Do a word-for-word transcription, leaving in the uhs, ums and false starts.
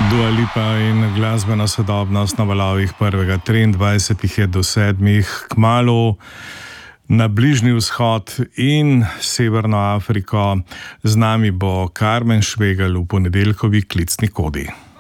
Dua Lipa in glasbena sodobnost na valovih prvega triindvajsetih je do sedmih, kmalu na Bližnji vzhod in Severno Afriko. Z nami bo Karmen Švegelj v ponedeljkovi klicni kodi.